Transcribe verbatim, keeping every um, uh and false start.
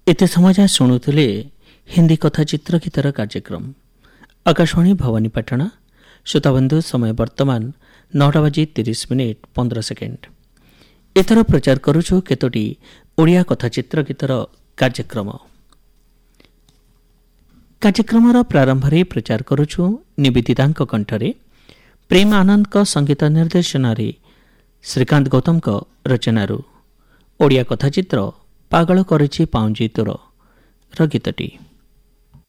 एते समय शुणुले हिंदी कथा चित्र गीतर कार्यक्रम आकाशवाणी भवानीपाटना। श्रोताबंधु समय वर्तमान नौटा बाजी तीस मिनिट पंद्रह सेकेंड। एथर प्रचार करुछु केतोटी ओडिया कथा चित्र गीतर कार्यक्रम। कार्यक्रम प्रारंभ रे प्रचार करुछु निवेदितांक कंठरे प्रेम आनंद संगीत निर्देशन श्रीकांत गौतम रचनारू ओडिया कथा चित्र पागल करिछि पाउंजी तोर र गीतटी।